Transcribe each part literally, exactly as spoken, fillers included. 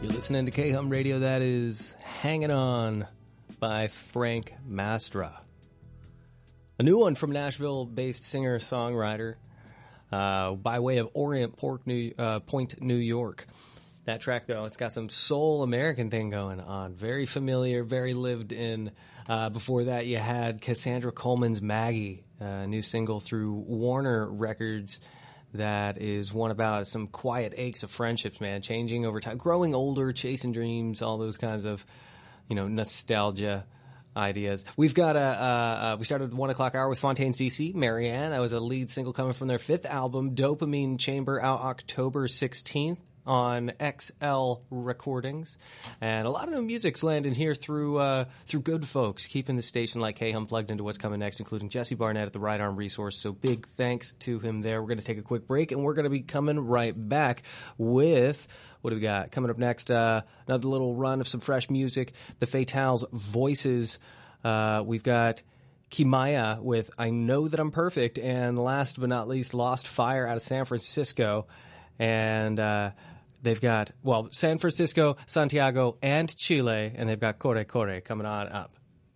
You're listening to K-Hum Radio. That is Hanging On by Frank Mastra. A new one from Nashville-based singer-songwriter uh, by way of Orient Pork, New, uh, Point, New York. That track, though, it's got some soul American thing going on. Very familiar, very lived in. Uh, before that, you had Cassandra Coleman's Maggie, a new single through Warner Records that is one about some quiet aches of friendships, man, changing over time, growing older, chasing dreams, all those kinds of, you know, nostalgia ideas. We've got a, uh, uh, we started the one o'clock hour with Fontaines D C, Marianne. That was a lead single coming from their fifth album, Dopamine Chamber, out October sixteenth. On X L Recordings, and a lot of new music's landing here through uh, through good folks, keeping the station like K-Hum plugged into what's coming next, including Jesse Barnett at the Right Arm Resource. So big thanks to him there. We're going to take a quick break, and we're going to be coming right back with what do we got coming up next? Uh, another little run of some fresh music. The Fatales Voices. Uh, we've got Kimaya with I Know That I'm Perfect, and last but not least, Lost Fire out of San Francisco, and. Uh, They've got, well, San Francisco, Santiago, and Chile, and they've got Corre Corre coming on up.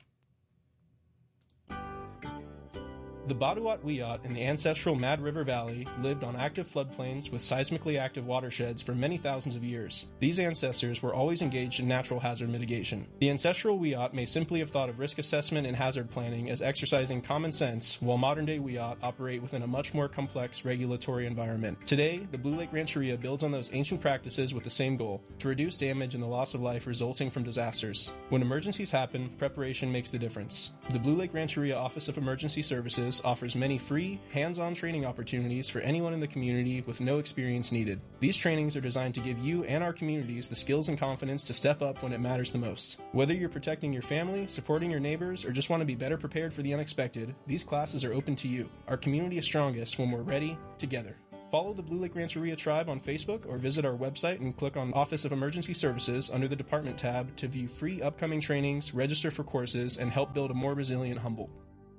The Baduat Wiyot in the ancestral Mad River Valley lived on active floodplains with seismically active watersheds for many thousands of years. These ancestors were always engaged in natural hazard mitigation. The ancestral Wiyot may simply have thought of risk assessment and hazard planning as exercising common sense, while modern-day Wiyot operate within a much more complex regulatory environment. Today, the Blue Lake Rancheria builds on those ancient practices with the same goal, to reduce damage and the loss of life resulting from disasters. When emergencies happen, preparation makes the difference. The Blue Lake Rancheria Office of Emergency Services offers many free, hands-on training opportunities for anyone in the community with no experience needed. These trainings are designed to give you and our communities the skills and confidence to step up when it matters the most. Whether you're protecting your family, supporting your neighbors, or just want to be better prepared for the unexpected, these classes are open to you. Our community is strongest when we're ready, together. Follow the Blue Lake Rancheria Tribe on Facebook or visit our website and click on Office of Emergency Services under the Department tab to view free upcoming trainings, register for courses, and help build a more resilient Humboldt.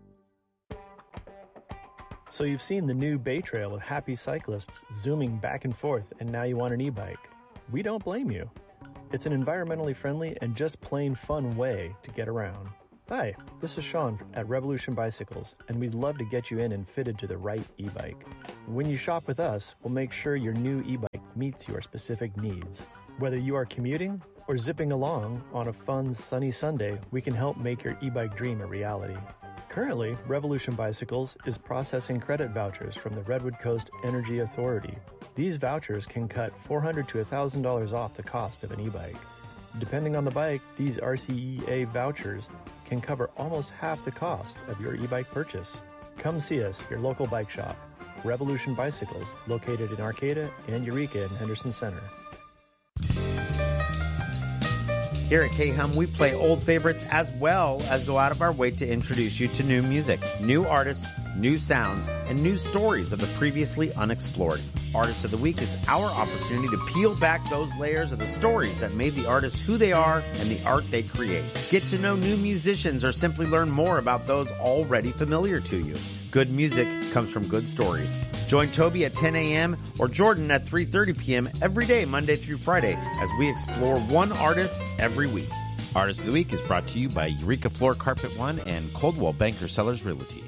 So you've seen the new Bay Trail of happy cyclists zooming back and forth, and now you want an e-bike. We don't blame you. It's an environmentally friendly and just plain fun way to get around. Hi, this is Sean at Revolution Bicycles, and we'd love to get you in and fitted to the right e-bike. When you shop with us, we'll make sure your new e-bike meets your specific needs. Whether you are commuting or zipping along on a fun, sunny Sunday, we can help make your e-bike dream a reality. Currently, Revolution Bicycles is processing credit vouchers from the Redwood Coast Energy Authority. These vouchers can cut four hundred dollars to one thousand dollars off the cost of an e-bike. Depending on the bike, these R C E A vouchers can cover almost half the cost of your e-bike purchase. Come see us, your local bike shop. Revolution Bicycles, located in Arcata and Eureka in Henderson Center. Here at K-Hum, we play old favorites as well as go out of our way to introduce you to new music, new artists, new sounds, and new stories of the previously unexplored. Artist of the Week is our opportunity to peel back those layers of the stories that made the artist who they are and the art they create. Get to know new musicians or simply learn more about those already familiar to you. Good music comes from good stories. Join Toby at ten a.m. or Jordan at three thirty p.m. every day, Monday through Friday, as we explore one artist every week. Artist of the Week is brought to you by Eureka Floor Carpet One and Coldwell Banker Sellers Realty.